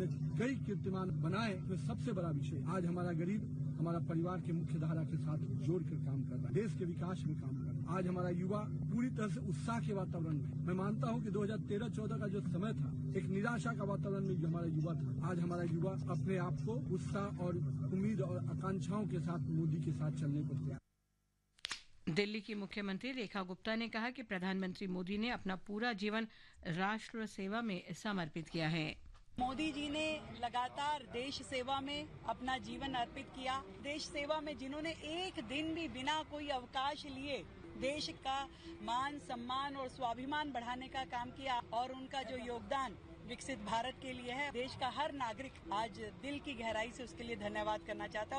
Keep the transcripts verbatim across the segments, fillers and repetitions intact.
में कई कीर्तिमान बनाए, तो सबसे बड़ा विषय आज हमारा गरीब हमारा परिवार के मुख्य धारा के साथ जोड़कर काम कर रहा है, देश के विकास में काम कर रहा है। आज हमारा युवा पूरी तरह से उत्साह के वातावरण में, मैं मानता हूं कि दो हज़ार तेरह चौदह का जो समय था, एक निराशा का वातावरण में जो हमारा युवा था, आज हमारा युवा अपने आप को उत्साह और उम्मीद और आकांक्षाओं के साथ मोदी के साथ चलने को तैयार। दिल्ली की मुख्यमंत्री रेखा गुप्ता ने कहा कि प्रधानमंत्री मोदी ने अपना पूरा जीवन राष्ट्र सेवा में समर्पित किया है। मोदी जी ने लगातार देश सेवा में अपना जीवन अर्पित किया। देश सेवा में जिन्होंने एक दिन भी बिना कोई अवकाश लिए देश का मान सम्मान और स्वाभिमान बढ़ाने का काम किया, और उनका जो योगदान विकसित भारत के लिए है, देश का हर नागरिक आज दिल की गहराई से उसके लिए धन्यवाद करना चाहता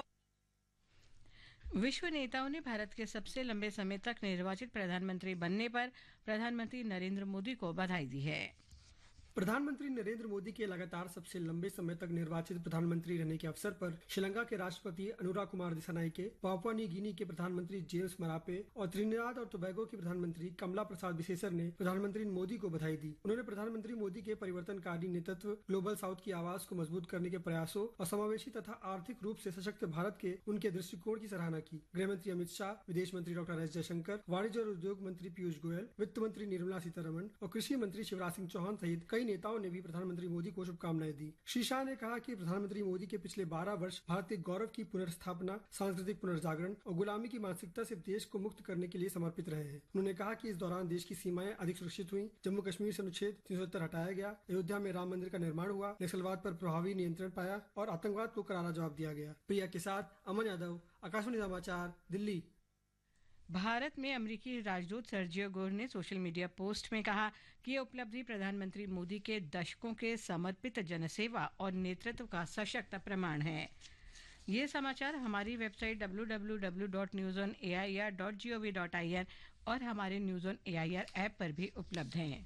है। विश्व नेताओं ने भारत के सबसे लंबे समय तक निर्वाचित प्रधानमंत्री बनने पर प्रधानमंत्री नरेंद्र मोदी को बधाई दी है। प्रधानमंत्री नरेंद्र मोदी के लगातार सबसे लंबे समय तक निर्वाचित प्रधानमंत्री रहने के अवसर पर श्रीलंका के राष्ट्रपति अनुराग Kumar Dissanayake, Papua New Guinea के प्रधानमंत्री जेम्स मरापे और त्रिनिदाद और टोबैगो की प्रधानमंत्री कमला प्रसाद विशेषर ने प्रधानमंत्री मोदी को बधाई दी। उन्होंने प्रधानमंत्री मोदी के परिवर्तनकारी नेतृत्व, ग्लोबल साउथ की आवाज को मजबूत करने के प्रयासों और समावेशी तथा आर्थिक रूप से सशक्त भारत के उनके दृष्टिकोण की सराहना की। गृह मंत्री अमित शाह, विदेश मंत्री डॉक्टर एस जयशंकर, वाणिज्य और उद्योग मंत्री पीयूष गोयल, वित्त मंत्री निर्मला सीतारमण और कृषि मंत्री शिवराज सिंह चौहान सहित कई नेताओं ने भी प्रधानमंत्री मोदी को शुभकामनाएं दी। श्री शाह ने कहा कि प्रधानमंत्री मोदी के पिछले बारह वर्ष भारत के गौरव की पुनर्स्थापना, सांस्कृतिक पुनर्जागरण और गुलामी की मानसिकता से देश को मुक्त करने के लिए समर्पित रहे हैं। उन्होंने कहा कि इस दौरान देश की सीमाएं अधिक सुरक्षित हुई, जम्मू कश्मीर से अनुच्छेद तीन सौ सत्तर हटाया गया, अयोध्या में राम मंदिर का निर्माण हुआ, नक्सलवाद पर प्रभावी नियंत्रण पाया और आतंकवाद को करारा जवाब दिया गया। प्रिया के साथ अमन यादव, आकाशवाणी समाचार, दिल्ली। भारत में अमेरिकी राजदूत सर्जियो गोर ने सोशल मीडिया पोस्ट में कहा कि ये उपलब्धि प्रधानमंत्री मोदी के दशकों के समर्पित जनसेवा और नेतृत्व का सशक्त प्रमाण है। ये समाचार हमारी website W W W dot news on A I R dot G O V dot I N और हमारे news on A I R app पर भी उपलब्ध हैं।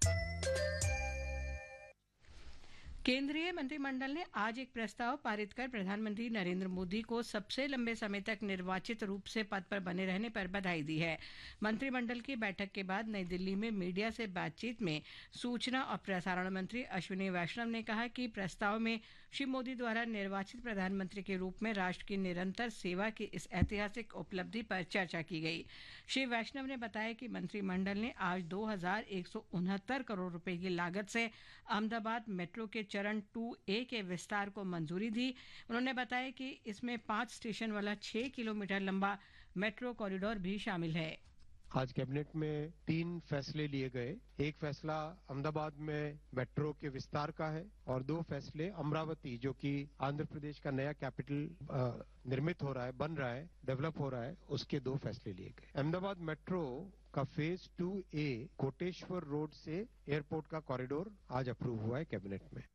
केंद्रीय मंत्रिमंडल ने आज एक प्रस्ताव पारित कर प्रधानमंत्री नरेंद्र मोदी को सबसे लंबे समय तक निर्वाचित रूप से पद पर बने रहने पर बधाई दी है। मंत्रिमंडल की बैठक के बाद नई दिल्ली में मीडिया से बातचीत में सूचना और प्रसारण मंत्री अश्विनी वैष्णव ने कहा कि प्रस्ताव में श्री मोदी द्वारा निर्वाचित प्रधानमंत्री के रूप में राष्ट्र की निरंतर सेवा की इस ऐतिहासिक उपलब्धि पर चर्चा की गई। श्री वैष्णव ने बताया कि मंत्रिमंडल ने आज दो हजार एक सौ उनहत्तर करोड़ रुपए की लागत से अहमदाबाद मेट्रो के चरण टू ए के विस्तार को मंजूरी दी। उन्होंने बताया कि इसमें पांच स्टेशन वाला छह किलोमीटर लंबा मेट्रो कॉरिडोर भी शामिल है। आज कैबिनेट में तीन फैसले लिए गए। एक फैसला अहमदाबाद में मेट्रो के विस्तार का है और दो फैसले अमरावती, जो कि आंध्र प्रदेश का नया कैपिटल निर्मित हो रहा है, बन रहा है, डेवलप हो रहा है, उसके दो फैसले लिए गए। अहमदाबाद मेट्रो का फेज टू ए कोटेश्वर रोड से एयरपोर्ट का कॉरिडोर आज अप्रूव हुआ है कैबिनेट में।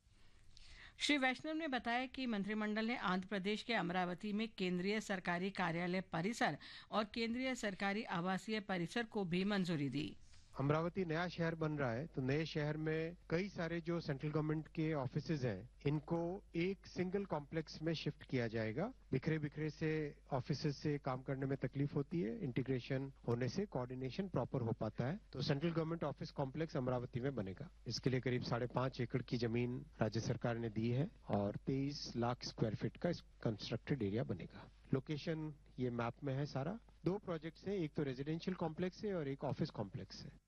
श्री वैष्णव ने बताया कि मंत्रिमंडल ने आंध्र प्रदेश के अमरावती में केंद्रीय सरकारी कार्यालय परिसर और केंद्रीय सरकारी आवासीय परिसर को भी मंजूरी दी। अमरावती नया शहर बन रहा है, तो नए शहर में कई सारे जो सेंट्रल गवर्नमेंट के ऑफिसेज हैं, इनको एक सिंगल कॉम्प्लेक्स में शिफ्ट किया जाएगा। बिखरे बिखरे से ऑफिसेज से काम करने में तकलीफ होती है, इंटीग्रेशन होने से कोऑर्डिनेशन प्रॉपर हो पाता है। तो central government office complex Amravati में बनेगा। इसके लिए करीब साढ़े पांच एकड़ की जमीन राज्य सरकार ने दी है और तेईस लाख स्क्वायर फीट का कंस्ट्रक्टेड एरिया बनेगा। लोकेशन ये मैप में है सारा। दो प्रोजेक्ट्स हैं, एक तो रेजिडेंशियल कॉम्प्लेक्स है और एक ऑफिस कॉम्प्लेक्स है।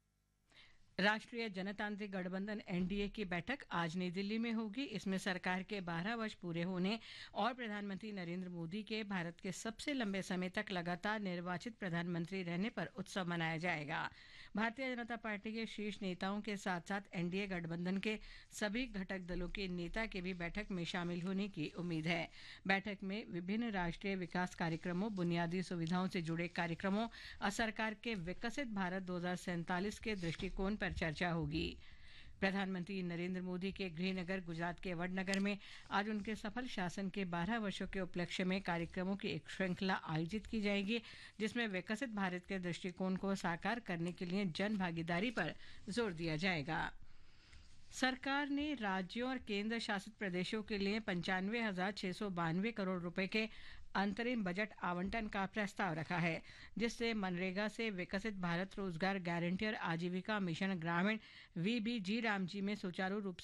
राष्ट्रीय जनतांत्रिक गठबंधन एन डी ए की बैठक आज नई दिल्ली में होगी। इसमें सरकार के बारह वर्ष पूरे होने और प्रधानमंत्री नरेंद्र मोदी के भारत के सबसे लंबे समय तक लगातार निर्वाचित प्रधानमंत्री रहने पर उत्सव मनाया जाएगा। भारतीय जनता पार्टी के शीर्ष नेताओं के साथ साथ एन डी ए गठबंधन के सभी घटक दलों के नेता के भी बैठक में शामिल होने की उम्मीद है। बैठक में विभिन्न राष्ट्रीय विकास कार्यक्रमों, बुनियादी सुविधाओं से जुड़े कार्यक्रमों और सरकार के विकसित भारत दो हजार सैंतालीस के दृष्टिकोण पर चर्चा होगी। प्रधानमंत्री नरेंद्र मोदी के गृहनगर गुजरात के वडनगर में आज उनके सफल शासन के बारह वर्षों के उपलक्ष्य में कार्यक्रमों की एक श्रृंखला आयोजित की जाएगी, जिसमें विकसित भारत के दृष्टिकोण को साकार करने के लिए जन भागीदारी पर जोर दिया जाएगा। सरकार ने राज्यों और केंद्र शासित प्रदेशों के लिए पंचानवे हजार छह सौ बानवे करोड़ रुपए के अंतरिम बजट आवंटन का प्रस्ताव रखा है, जिससे मनरेगा से विकसित भारत रोजगार गारंटी और आजीविका मिशन ग्रामीण वी बी जी रामजी में सुचारू रूप